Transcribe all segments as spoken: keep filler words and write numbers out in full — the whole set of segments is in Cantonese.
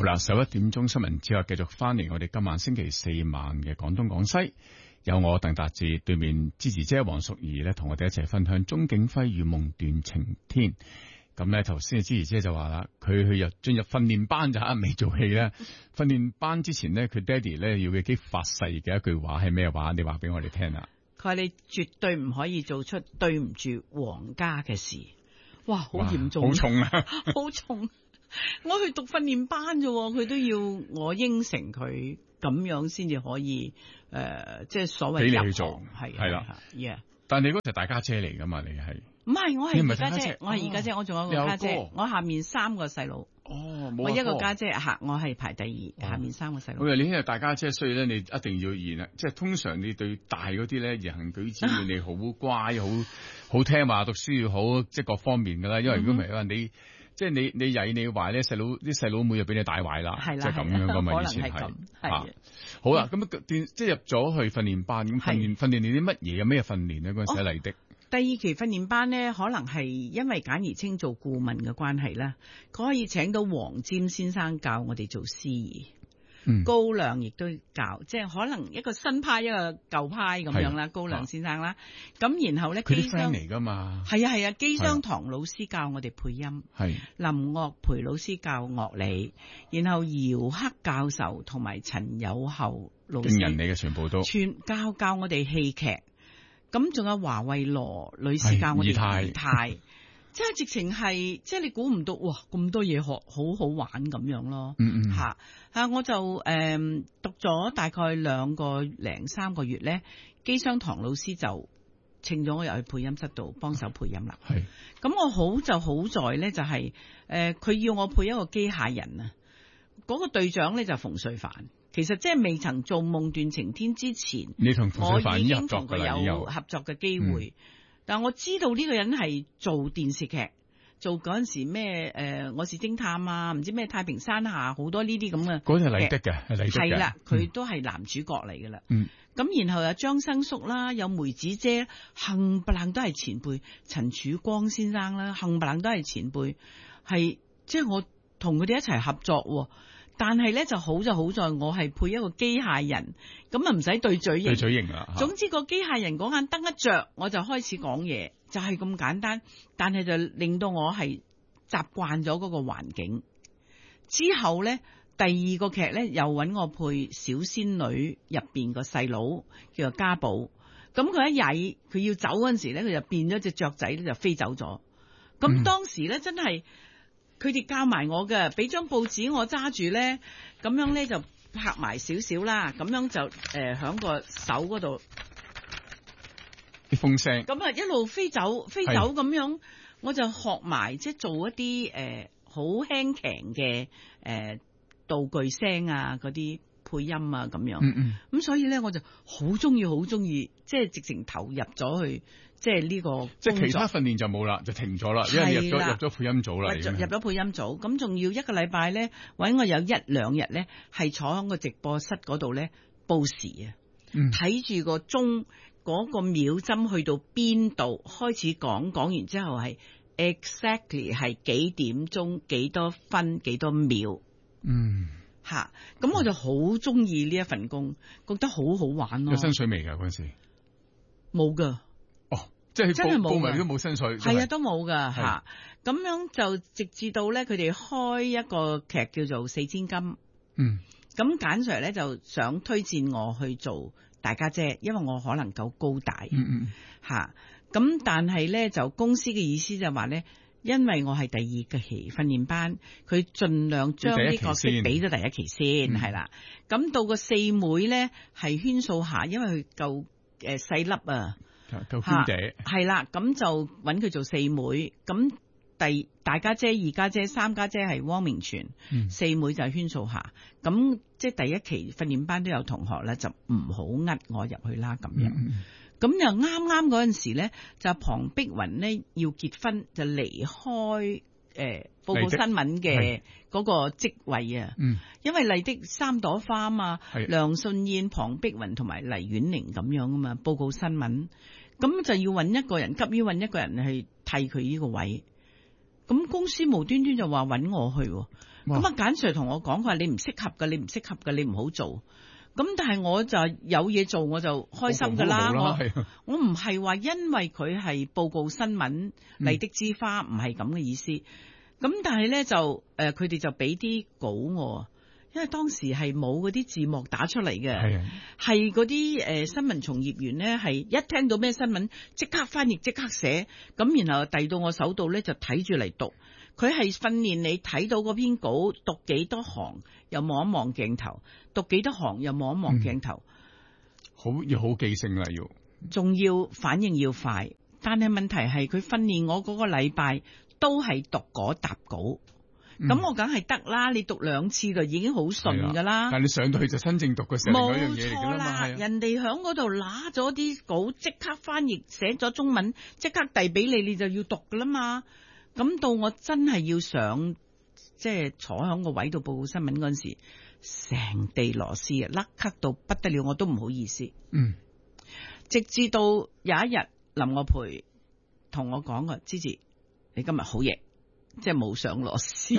好啦，十一點鐘新聞之後繼續翻嚟，我哋今晚星期四晚嘅廣東廣西，有我鄧達志，對面支持姐黃淑儀咧，同我哋一齊分享鍾景輝與夢斷情天。咁咧，頭先嘅支持姐就話啦，佢去入進入訓練班就吓未做戲咧。訓練班之前咧，佢爹哋咧要佢記發誓嘅一句話係咩話？你話俾我哋聽啦。 佢話你絕對唔可以做出對唔住皇家嘅事。哇，好嚴重， 好重啊， 好重。我去讀訓練班啫，佢都要我應承佢咁樣先至可以誒、呃，即係所謂俾你去做， 係係啦。 Yeah. 但係你嗰時大家姐嚟噶嘛？你係唔係？我係二家姐， 姐我係二家姐，我仲有個家姐，姐，我下面三個細佬。 哦， 我一個家姐吓，我係排第二，哦、下面三個細佬。 我話你係大家姐，所以咧你一定要言啊，即係通常你對大嗰啲咧言行舉止要你好乖，好好聽話，讀書要好，即係各方面噶啦。因為如果唔係話你。即係你你曳你壞咧，細佬啲細佬妹就俾你帶壞啦，即係咁樣噶嘛。以前係啊，好啦，咁啊即係入咗去訓練班，咁訓練訓練你啲乜嘢？有咩訓練咧？嗰陣時喺麗的。 第二期訓練班咧，可能係因為簡而清做顧問嘅關係啦，佢可以請到黃霑先生教我哋做司儀。嗯、高亮亦都教，即係可能一個新派一個舊派咁樣啦。高亮先生啦，咁、啊、然後咧， 佢啲 friend 嚟噶嘛？ 係啊係啊，機商堂老師教我哋配音，係林岳培老師教樂理，然後姚克教授同埋陳友厚老師， 驚人嚟嘅全部都全教教我哋戲劇。咁仲有華慧羅女士教我哋儀態。即係直情係，即係你估唔到，哇！咁多嘢學，好好玩咁樣咯。嗯嗯，吓吓，我就誒、嗯、讀咗大概兩個零三個月咧，機商堂老師就請咗我入去配音室度幫手配音啦。係，咁我好就好在咧，就係誒佢要我配一個機械人啊。嗰、那個隊長咧就馮瑞凡，其實即係未曾做夢斷情天之前，你同馮瑞凡已經合作㗎啦，有合作嘅機會。嗯，但我知道呢個人係做電視劇，做嗰陣時咩誒、呃，我是偵探啊，唔知咩太平山下好多呢啲咁嘅。嗰啲係麗的嘅，係麗的嘅。係啦，佢都係男主角嚟噶啦。嗯。咁然後有張生叔啦，有梅子姐，冚唪唥都係前輩。陳曙光先生啦，冚唪唥都係前輩，係即係我同佢哋一齊合作。但係咧就好就好在我係配一個機械人，咁啊唔使對嘴型，對嘴型啦。總之個機械人嗰眼燈一着，我就開始講嘢，就係咁簡單。但係就令到我係習慣咗嗰個環境。之後咧，第二個劇咧又揾我配小仙女入邊個細佬叫做家寶。咁佢一曳，佢要走嗰陣時咧，佢就變咗隻雀仔咧就飛走咗。咁當時咧真係。佢哋教埋我嘅，俾張報紙我揸住咧，咁樣咧就拍埋少少啦，咁樣就誒響個手嗰度啲風聲， 咁啊一路飛走飛走咁樣，我就學埋即係做一啲誒好輕強嘅誒道具聲啊，嗰啲配音啊咁樣，嗯嗯，咁所以咧我就好中意好中意，即係直情投入咗去。即係呢個， 即係其他訓練就冇啦，就停咗啦，因為入咗入咗配音組啦， 入咗配音組，咁仲要一個禮拜咧，搵我有一兩日咧，係坐喺個直播室嗰度咧報時啊，睇住個鐘嗰個秒針去到邊度開始講，講完之後係 exactly 係幾點鐘幾多分幾多秒，嗯，吓，咁我就好中意呢一份工，覺得好好玩咯。 有薪水未㗎嗰陣時？ 冇㗎。 即係真係冇，報埋都冇薪水， 係啊，都冇噶吓。咁樣就直至到咧，佢哋開一個劇叫做《四千金》。嗯，咁簡 Sir 咧就想推薦我去做大家姐，因為我可能夠高大。嗯嗯，吓咁，但係咧就公司嘅意思就話咧，因為我係第二個期訓練班，佢盡量將呢個角色俾咗第一期先，係啦。咁到個四妹咧係圈數下，因為佢夠誒細粒啊。 夠嬌嗲係啦，咁就揾佢做四妹。咁第大家姐、二家姐、三家姐係汪明荃，嗯、四妹就係圈數下。咁即係第一期訓練班都有同學咧，就唔好呃我入去啦。咁樣，咁、嗯、又啱啱嗰陣時咧，就龐碧雲呢要結婚，就離開誒、呃、報告新聞嘅嗰個職位啊。嗯，因為麗的三朵花啊嘛，梁舜燕、龐碧雲同埋黎婉玲咁樣啊嘛，報告新聞。咁就要揾一個人，急於揾一個人去替佢呢個位。 咁公司無端端就話揾我去，咁啊簡 Sir 同我講，佢話你唔適合㗎，你唔適合㗎，你唔好做。咁但係我就有嘢做，我就開心㗎啦。我我唔係話因為佢係報告新聞麗的之花，唔係咁嘅意思。咁但係咧就誒，佢哋就俾啲稿我，因為當時係冇嗰啲字幕打出嚟嘅，係嗰啲誒新聞從業員咧係一聽到咩新聞即刻翻譯即刻寫，咁然後遞到我手度咧就睇住嚟讀。佢係訓練你睇到嗰篇稿讀幾多行，又望一望鏡頭，讀幾多行又望一望鏡頭， 好要好記性啦，要仲要反應要快。但係問題係佢訓練我嗰個禮拜都係讀嗰沓稿，咁、嗯、我梗係得啦。你讀兩次就已經好順噶啦。 但係你上到去就真正讀嘅時候，嗰樣嘢嚟㗎啦。 人哋響嗰度拿咗啲稿，即刻翻譯寫咗中文，即刻遞俾你，你就要讀噶啦嘛。咁到我真係要上，即係坐喺個位度報告新聞嗰陣時，成地螺絲啊，甩咳到不得了，我都唔好意思。 嗯， 直至到有一日，林岳培同我講嘅，芝芝，你今日好嘢，即係冇上螺絲。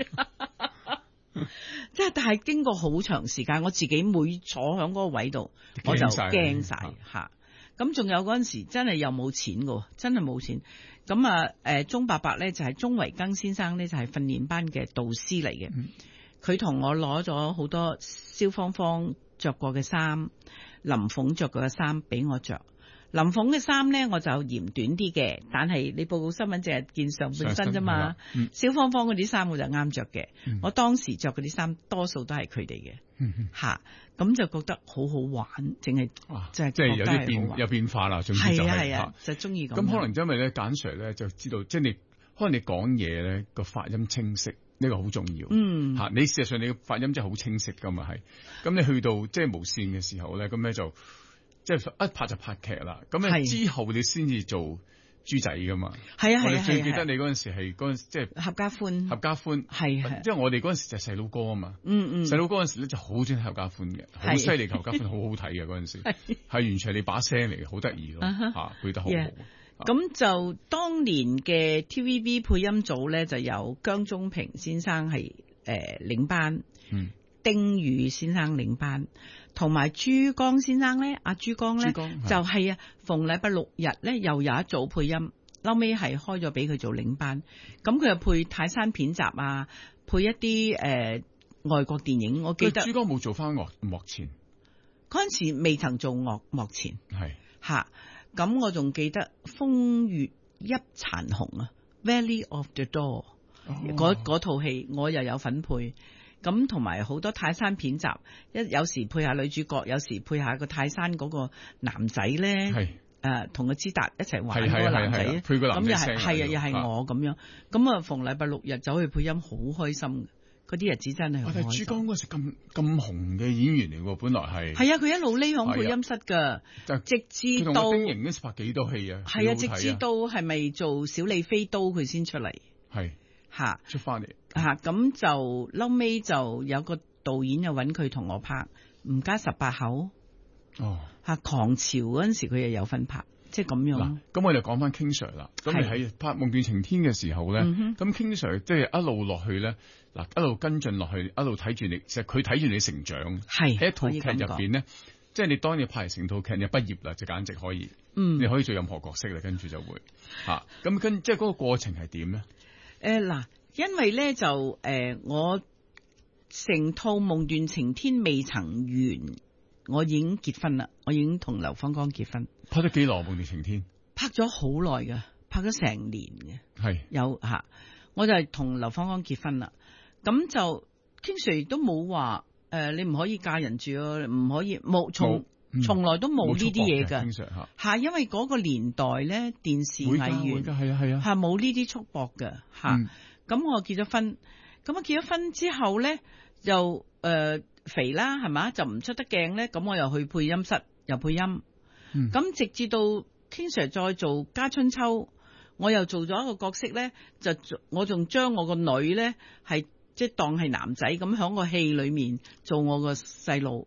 即係，但係經過好長時間，我自己每坐喺嗰個位度，我就驚晒吓。咁仲有嗰陣時，真係又冇錢㗎，真係冇錢。咁啊，誒，鍾伯伯咧就係鍾維庚先生咧，就係訓練班嘅導師嚟嘅。佢同我攞咗好多蕭芳芳着過嘅衫，林鳳着過嘅衫俾我着。林鳳嘅衫咧，我就嫌短啲嘅，但係你報告新聞淨係見上半身啫嘛。蕭芳芳嗰啲衫我就啱着嘅。嗯、我當時着嗰啲衫多數都係佢哋嘅，吓咁、嗯、就覺得好好玩，淨係即係即係有啲變有變化啦。總之就係、是、 係啊，就中意咁。 咁可能因為咧簡 Sir 咧就知道，即係你可能你講嘢咧個發音清晰，呢、這個好重要。嗯，吓你事實上你嘅發音真係好清晰噶嘛係。咁你去到即係無線嘅時候咧，咁咧就。即係一拍就拍劇啦，咁啊之後你先至做豬仔噶嘛。係啊係啊，我哋最記得你嗰陣時係嗰陣即係合家歡，合家歡係係，即係我哋嗰陣時就係細佬哥啊嘛。嗯嗯，細佬哥嗰陣時咧就好中意合家歡嘅，好犀利，合家歡好好睇嘅嗰陣時，係完全係你把聲嚟嘅，好得意咯吓，配得好好。咁就當年嘅 T V B 配音組咧就有姜中平先生係誒領班，嗯，丁宇先生領班。同埋珠江先生咧，阿珠江咧就係、是、啊，逢禮拜六日咧又有一組配音，後尾係開咗俾佢做領班，咁佢又配泰山片集啊，配一啲誒、呃、外國電影。我記得珠江冇做翻幕幕前，嗰陣時未曾做幕幕前，係吓，咁、啊、我仲記得風月泣殘紅啊 ，Valley of the Door 嗰嗰套戲，我又有份配。咁同埋好多泰山片集，一有時配下女主角，有時配下個泰山嗰個男仔咧，係誒同個支達一齊玩嗰個男仔，配個男仔聲，咁又係係啊，又係我咁樣，咁啊逢禮拜六日走去配音，好開心。嗰啲日子真係好開心。我哋珠江嗰時咁咁紅嘅演員嚟喎，本來係係啊，佢一路匿響配音室㗎，直至到丁瑩嗰時拍幾多戲啊？係啊，直至到係咪做小李飛刀佢先出嚟？係。吓出翻嚟吓，咁就後尾就有個導演又揾佢同我拍《吳家十八口》哦，吓狂潮嗰陣時佢又有份拍，即係咁樣。嗱，咁我哋講翻 King Sir 啦。咁你喺拍《夢斷情天》嘅時候咧，咁、嗯、King Sir 即係一路落去咧，嗱一路跟進落去，一路睇住你，其實佢睇住你成長。係喺一套劇入邊咧，即係你當你拍成套劇，你畢業啦，就簡直可以，嗯，你可以做任何角色啦，跟住就會吓。咁、啊、跟即係嗰個過程係點咧？誒，嗱，因為咧就誒、呃，我成套夢斷情天未曾完，我已經結婚啦，我已經同劉芳剛結婚。拍咗幾耐夢斷情天？拍咗好耐噶，拍咗成年嘅。係有吓，我就係同劉芳剛結婚啦。咁就 King Sir 亦都冇話誒，你唔可以嫁人住咯，唔可以冇從從來都冇呢啲嘢噶。吓，因為嗰個年代咧，電視藝員係啊係啊，係冇呢啲束縛嘅吓。咁、嗯、我結咗婚，咁我結咗婚之後咧，就誒、呃、肥啦，係嘛，就唔出得鏡咧。咁我又去配音室又配音，咁、嗯、直至到 King Sir 再做家春秋，我又做咗一個角色咧，就我仲將我個女咧係即係當係男仔咁響個戲裏面做我個細路。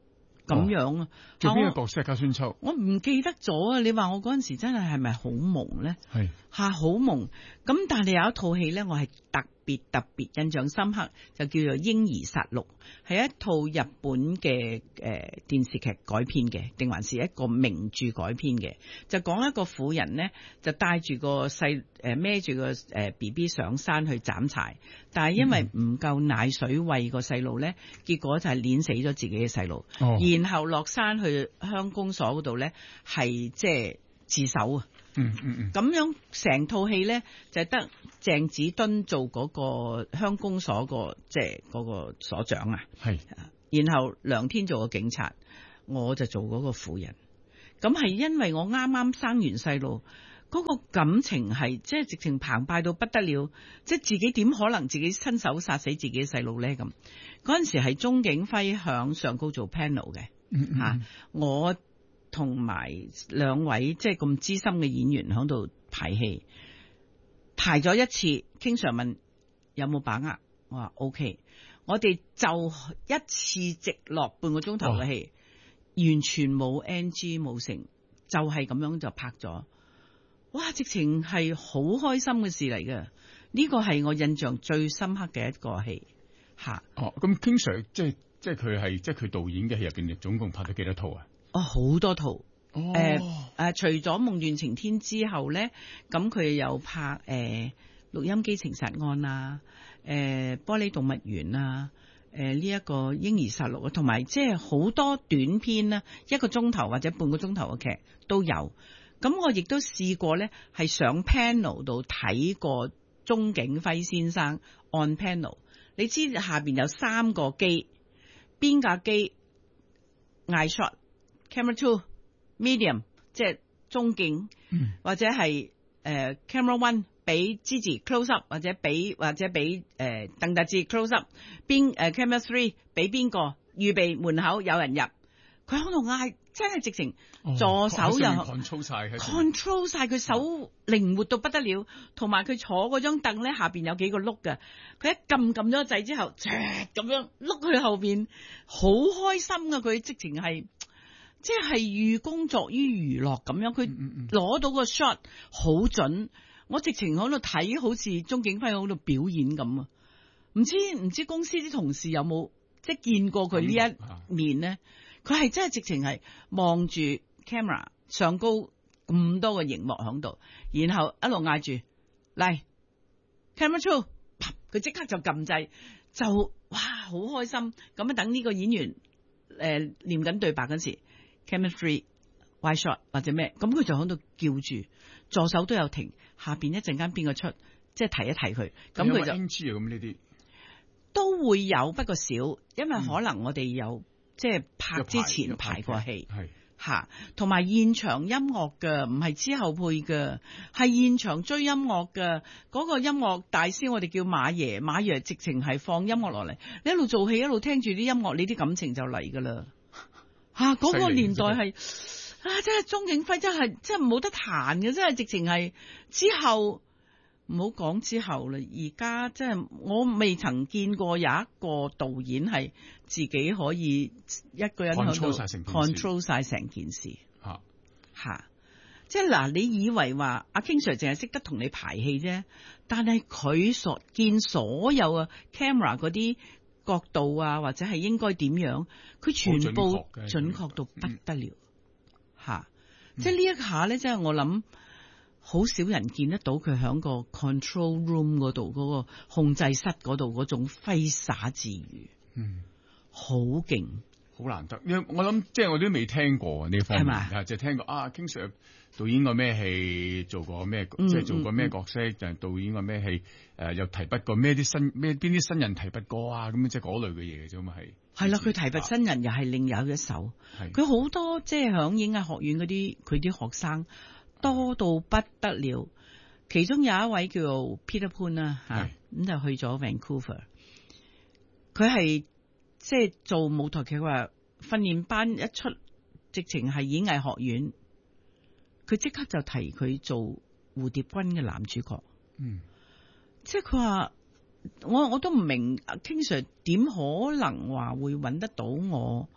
咁樣啊。 做邊個角色？家孫秋， 我唔記得咗啊！你話我嗰陣時真係係咪好蒙咧？ 係吓好蒙。咁但係有一套戲咧，我係特別特別印象深刻，就叫做《嬰兒殺戮》，係一套日本嘅誒、呃、電視劇改編嘅，定還是一個名著改編嘅？就講一個婦人呢，就帶住個細誒孭住個誒 B B 上山去斬柴，但係因為唔夠奶水餵個細路咧，結果就係碾死咗自己嘅細路， 哦、 然後落山去鄉公所嗰度咧，係即係自首啊！ 嗯嗯嗯， 咁樣成套戲咧就係得鄭子敦做嗰個鄉公所個即係嗰個所長啊， 係， 然後梁天做個警察，我就做嗰個婦人。咁係因為我啱啱生完細路，嗰個感情係即係直情澎湃到不得了，即係自己點可能自己親手殺死自己嘅細路咧？咁嗰陣時係鍾景輝響上高做 panel 嘅， 嗯嗯吓我。同埋兩位即係咁資深嘅演員喺度排戲，排咗一次，King Sir問有冇把握，我話 OK， 我哋就一次直落半個鐘頭嘅戲，哦、完全冇 N G 冇成，就係、是、咁樣就拍咗，哇！直情係好開心嘅事嚟嘅，呢個係我印象最深刻嘅一個戲吓。 哦，咁 King Sir 即係即係佢係即係佢導演嘅戲入邊，總共拍咗幾多套啊？ 哦，好多套，誒誒、 哦呃呃，除咗《夢斷情天》之後咧，咁佢又拍誒《錄、呃、音機情殺案》啊，誒、呃《玻璃動物園》啊，誒呢一個《嬰兒殺戮》啊，同埋即係好多短片啦，一個鐘頭或者半個鐘頭嘅劇都有。咁我亦都試過咧，係上 panel 度睇過鍾景輝先生 on panel。你知下邊有三個機，邊架機嗌 shot。Camera two, medium， 即係中景， 嗯、 或者係誒、呃、camera one 俾 Gigi close up， 或者俾或者俾誒鄧達智 close up， 邊誒、呃、camera three 俾邊個預備門口有人入，佢喺度嗌，真係直情助手又 control 晒 ，control 晒佢手靈活到不得了，同埋佢坐嗰張凳咧下邊有幾個碌㗎，佢一撳撳咗個掣之後，咁樣碌去後邊，好開心啊！佢直情係。即係寓工作於娛樂咁樣，佢攞到個 shot 好準，我直情喺度睇，好似鍾景輝喺度表演咁啊！唔知唔知公司啲同事有冇即係見過佢呢一面咧？佢係真係直情係望住 camera 上高咁多個熒幕喺度，然後一路嗌住嚟 camera two， 佢即刻就撳掣，就哇好開心咁啊！等呢個演員誒、呃、念緊對白嗰時。Chemistry, wide shot 或者咩，咁佢就喺度叫住，助手都有停，下邊一陣間邊個出，即係提一提佢，咁佢就 N G 啊，咁呢啲都會有，不過少，因為可能我哋有、嗯、即係拍之前排過戲，係吓，同埋現場音樂嘅，唔係之後配嘅，係現場追音樂嘅，嗰、嗰個音樂大師我哋叫馬爺，馬爺直情係放音樂落嚟，你一路做戲一路聽住啲音樂，你啲感情就嚟噶啦。吓，嗰、啊那個年代係啊，真係鍾景輝真係真係冇得彈嘅，真係直情係之後唔好講之後啦。而家真係我未曾見過有一個導演係自己可以一個人喺度 control 晒成件事吓吓、啊，即係嗱，你以為話阿 King Sir 淨係識得同你排戲啫，但係佢所見所有啊 camera 嗰啲。角度啊，或者係應該點樣，佢全部準確到不得了，吓、嗯！即係呢一下咧，即係我諗，好少人見得到佢喺個 control room 嗰度，嗰個控制室嗰度嗰種揮灑自如，嗯，好勁， 好難得。因為我諗，即係我都未聽過呢方面，係就聽過啊 King Sir 導演過咩戲，做過咩，即係做過咩角色，就係導演過咩戲，誒，又提筆過咩啲新咩邊啲新人提筆過啊，咁即係嗰類嘅嘢嘅啫嘛，係係啦，佢提筆新人又係另有一手，佢好多即係響影藝學院嗰啲，佢啲學生多到不得了，其中有一位叫做 Peter Pan 啦，吓，咁就去咗 Vancouver，佢係即係做舞台劇話訓練班一出，直情係演藝學院。佢即刻就提佢做蝴蝶君嘅男主角，嗯，即係佢話我我都唔明 King Sir 點可能話會揾得到我，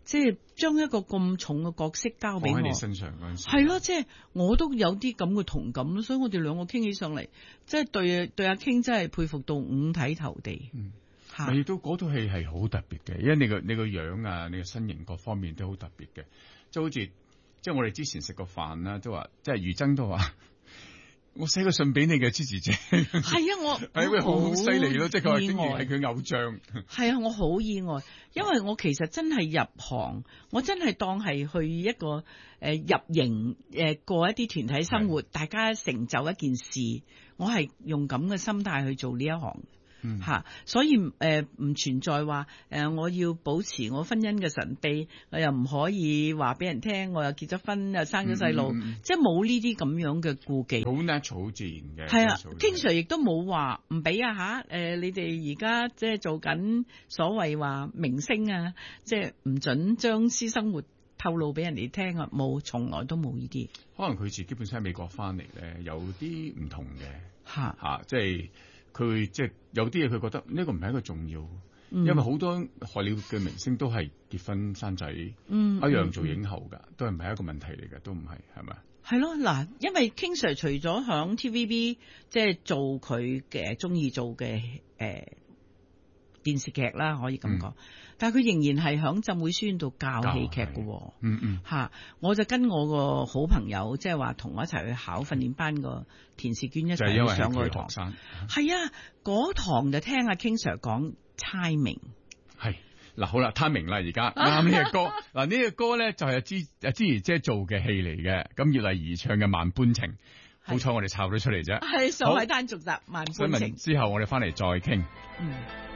即係將一個咁重嘅角色交俾我放喺你身上嗰陣時， 係咯，即係我都有啲咁嘅同感咯，所以我哋兩個傾起上嚟，即係對對阿 King 真係佩服到五體投地。 嗯，係亦都嗰套戲係好特別嘅，因為你個你個樣啊，你個身形各方面都好特別嘅，即係好似即係我哋之前食過飯啦，都話即係余爭都話。我寫個信俾你嘅支持者， 係啊，我係會好犀利咯，即係佢竟然係佢偶像。 係啊，我好意外，因為我其實真係入行，我真係當係去一個誒、呃、入營誒、呃、過一啲團體生活，大家成就一件事，我係用咁嘅心態去做呢一行。 嗯， 吓，所以誒唔、呃、存在話誒、呃、我要保持我婚姻嘅神秘，我又唔可以話俾人聽，我又結咗婚又生咗細路， 嗯嗯、 即係冇呢啲咁樣嘅顧忌， 好 natural 好自然嘅。 係啊，King Sir亦都冇話唔俾啊吓，誒、呃、你哋而家即係做緊所謂話明星啊，即係唔准將私生活透露俾人哋聽啊，冇，從來都冇呢啲。 可能佢自己本身喺美國翻嚟咧，有啲唔同嘅吓吓，即係。佢即係有啲嘢，佢覺得呢個唔係一個重要， 嗯、 因為好多荷里活嘅明星都係結婚生仔，嗯，一樣做影后噶，嗯、都係唔係一個問題嚟嘅，都唔係，係咪？ 係咯，嗱，因為 King Sir 除咗響 T V B 即係做佢嘅中意做嘅誒、呃、電視劇啦，可以咁講。嗯，但係佢仍然係響浸會書院度教戲劇嘅， 嗯嗯， 吓，我就跟我個好朋友，即係話同我一齊去考訓練班個田氏娟一齊去上嗰堂，係啊，嗰堂就聽阿 King Sir 講猜明， 係嗱好啦，猜明啦，而家啱呢個歌，嗱呢個歌咧就係阿芝阿芝兒姐做嘅戲嚟嘅，咁葉麗儀唱嘅《萬般情》，好彩我哋抄咗出嚟啫， 係上海灘續集《萬般情》， 之後我哋翻嚟再傾， 嗯。